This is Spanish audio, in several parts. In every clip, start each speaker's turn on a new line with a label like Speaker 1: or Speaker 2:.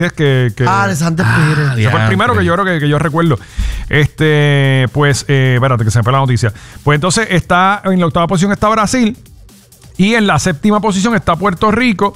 Speaker 1: de Santos Pires.
Speaker 2: Ese fue el primero que yo creo que yo recuerdo. Pues, espérate, que se me fue la noticia. Pues entonces está en la octava posición está Brasil. Y en la séptima posición está Puerto Rico.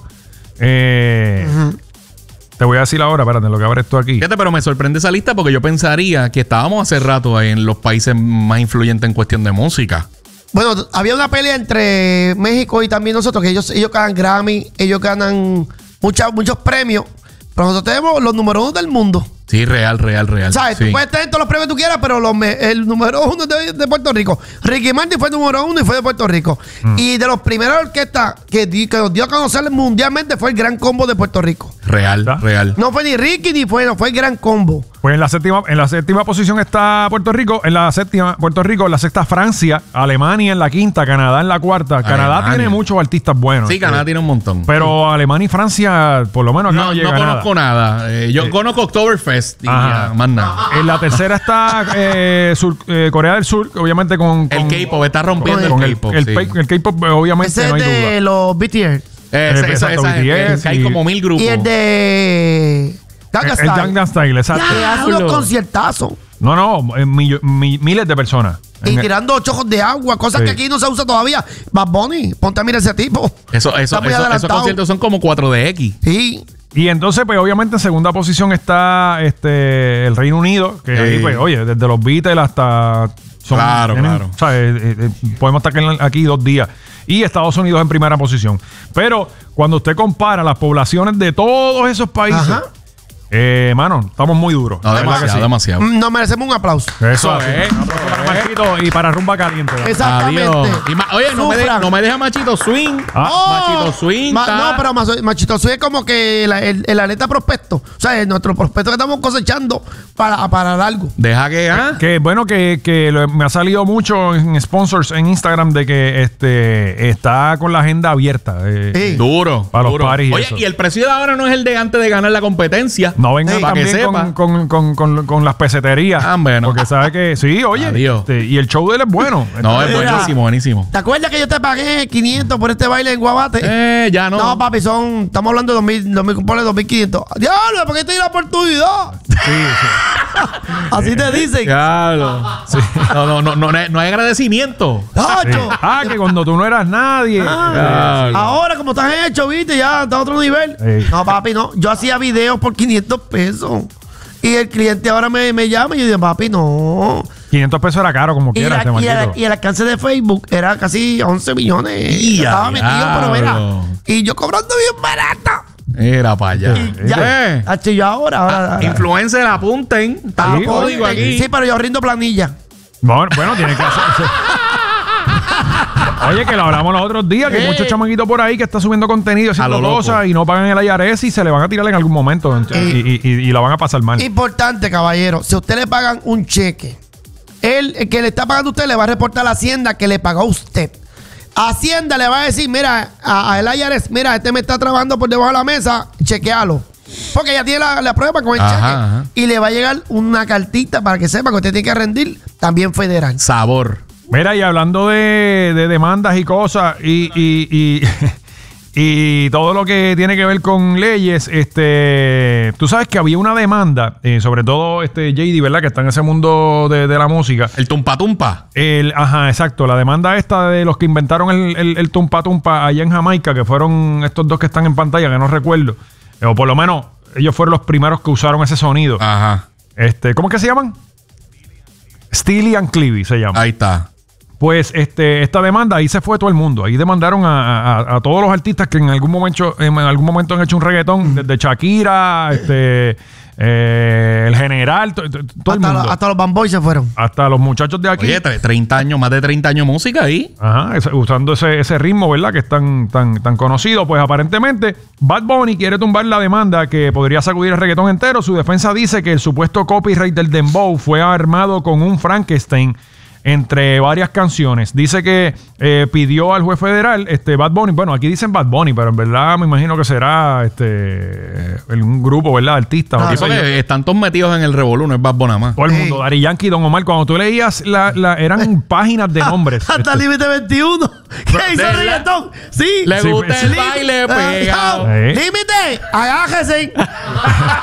Speaker 2: Te voy a decir ahora, espérate, lo que abre esto aquí.
Speaker 3: Fíjate, pero me sorprende esa lista porque yo pensaría que estábamos hace rato en los países más influyentes en cuestión de música.
Speaker 1: Bueno, había una pelea entre México y también nosotros, que ellos ganan Grammy, ellos ganan muchos premios, pero nosotros tenemos los número 1 del mundo.
Speaker 3: Sí, real.
Speaker 1: ¿Sabes?
Speaker 3: Sí.
Speaker 1: Tú puedes tener todos los premios que tú quieras, pero el número 1 es de Puerto Rico. Ricky Martin fue el número 1 y fue de Puerto Rico. Y de los primeros orquestas que nos dio a conocer mundialmente fue el Gran Combo de Puerto Rico.
Speaker 3: Real.
Speaker 1: No fue ni Ricky ni fue el Gran Combo.
Speaker 2: Pues en la séptima posición está Puerto Rico, en la sexta Francia, Alemania en la quinta, Canadá en la cuarta. Canadá tiene muchos artistas buenos.
Speaker 3: Sí, Canadá tiene un montón.
Speaker 2: Pero Alemania y Francia, por lo menos acá no llega nada.
Speaker 3: No conozco nada. Yo conozco Oktoberfest y más nada.
Speaker 2: En la tercera está Corea del Sur, obviamente con
Speaker 3: el K-pop está rompiendo
Speaker 2: con
Speaker 3: el K-pop.
Speaker 2: El K-pop, obviamente,
Speaker 1: ese
Speaker 2: no hay
Speaker 1: es de
Speaker 2: duda.
Speaker 1: los BTS.
Speaker 3: Que hay como 1000 grupos.
Speaker 1: Y el de
Speaker 2: El Gangnam Style, exacto.
Speaker 1: Que hace unos conciertazos.
Speaker 2: No, miles de personas.
Speaker 1: Y tirando chojos de agua, cosas que aquí no se usa todavía. Bad Bunny, ponte a mirar ese tipo.
Speaker 3: Esos conciertos son como 4DX.
Speaker 1: Sí.
Speaker 2: Y entonces, pues, obviamente, en segunda posición está el Reino Unido, que ahí, pues, oye, desde los Beatles hasta...
Speaker 3: Claro.
Speaker 2: ¿Sabes? Podemos estar aquí 2 días. Y Estados Unidos en primera posición. Pero cuando usted compara las poblaciones de todos esos países... mano, estamos muy duros.
Speaker 3: No, demasiado.
Speaker 1: Nos merecemos un aplauso.
Speaker 2: Eso es. Un aplauso para Machito y para Rumba Caliente.
Speaker 1: Exactamente.
Speaker 3: Oye, no me deja Machito Swing. Machito Swing.
Speaker 1: No, pero Machito Swing es como que el atleta prospecto. O sea, es nuestro prospecto que estamos cosechando para algo.
Speaker 3: Deja que...
Speaker 2: Que bueno, que me ha salido mucho en sponsors en Instagram de que está con la agenda abierta.
Speaker 3: Duro.
Speaker 2: Para los paris.
Speaker 3: Oye, y el precio de ahora no es el de antes de ganar la competencia.
Speaker 2: No vengan también con las peseterías.
Speaker 3: Bueno.
Speaker 2: Porque sabe que... Sí, oye. Y el show de él es bueno.
Speaker 3: No, es buenísimo.
Speaker 1: ¿Te acuerdas que yo te pagué 500 por este baile en Guabate?
Speaker 3: Ya no.
Speaker 1: No, papi, estamos hablando de 2.500. ¡Diablo! ¿Por qué te di la oportunidad?
Speaker 2: Sí.
Speaker 1: Así te dicen.
Speaker 3: Claro. Sí. No hay agradecimiento.
Speaker 2: Que cuando tú no eras nadie.
Speaker 1: Ahora, como estás hecho, viste, ya está a otro nivel. No, papi, no. Yo hacía videos por 500 pesos. Y el cliente ahora me llama y yo digo, papi, no.
Speaker 2: 500 pesos era caro como quiera.
Speaker 1: Y el alcance de Facebook era casi 11 millones. Estaba metido, pero mira. Y yo cobrando bien barato.
Speaker 3: Era para allá.
Speaker 1: Y ahora.
Speaker 3: Influencer, apunten. Está los códigos aquí.
Speaker 1: Sí, pero yo rindo planilla.
Speaker 2: Bueno, tiene que hacer. Oye, que lo hablamos los otros días, que hay muchos chamaquitos por ahí que están subiendo contenido, haciendo cosas y no pagan el IRS y se le van a tirar en algún momento y la van a pasar mal. Importante, caballero, si a usted le pagan un cheque, el que le está pagando a usted le va a reportar a la Hacienda que le pagó a usted. Hacienda le va a decir, mira, a el IRS, mira, este me está trabajando por debajo de la mesa, chequealo. Porque ya tiene la prueba con el cheque. Y le va a llegar una cartita para que sepa que usted tiene que rendir, también federal.
Speaker 3: Sabor.
Speaker 2: Mira, y hablando de demandas y cosas y todo lo que tiene que ver con leyes, tú sabes que había una demanda, sobre todo JD, ¿verdad? Que está en ese mundo de la música.
Speaker 3: El tumpa tumpa.
Speaker 2: Exacto. La demanda esta de los que inventaron el tumpa tumpa allá en Jamaica, que fueron estos dos que están en pantalla, que no recuerdo. O por lo menos ellos fueron los primeros que usaron ese sonido. ¿Cómo es que se llaman? Steely and Clevie se llama.
Speaker 3: Ahí está.
Speaker 2: Pues esta demanda, ahí se fue todo el mundo. Ahí demandaron a todos los artistas que en algún momento han hecho un reggaetón, desde Shakira, el General, todo el mundo. Hasta los Bamboy se fueron. Hasta los muchachos de aquí.
Speaker 3: Oye, 30 años, más de 30 años de música ahí.
Speaker 2: Usando ese ritmo, ¿verdad? Que es tan conocido. Pues aparentemente Bad Bunny quiere tumbar la demanda que podría sacudir el reggaetón entero. Su defensa dice que el supuesto copyright del dembow fue armado con un Frankenstein. entre varias canciones. Dice que pidió al juez federal Bad Bunny. Bueno, aquí dicen Bad Bunny, pero en verdad me imagino que será un grupo, ¿verdad? Artistas.
Speaker 3: Porque están todos metidos en el revolú, no es Bad Bunny más.
Speaker 2: Todo el mundo. Daddy Yankee, Don Omar. Cuando tú leías, eran páginas de nombres.
Speaker 1: Hasta Límite 21. ¿Qué hizo reggaetón? Sí.
Speaker 3: Le gusta el baile pegado.
Speaker 1: Límite, agájese.